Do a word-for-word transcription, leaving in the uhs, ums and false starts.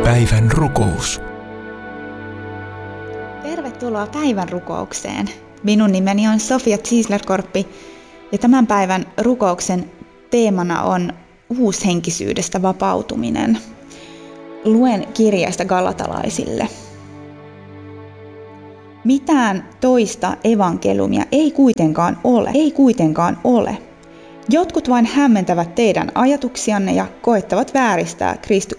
Päivän rukous. Tervetuloa päivän rukoukseen. Minun nimeni on Sofia Ziesler-Korppi ja tämän päivän rukouksen teemana on uushenkisyydestä vapautuminen. Luen kirjasta Galatalaisille. Mitään toista evankeliumia ei kuitenkaan ole, ei kuitenkaan ole. Jotkut vain hämmentävät teidän ajatuksianne ja koettavat vääristää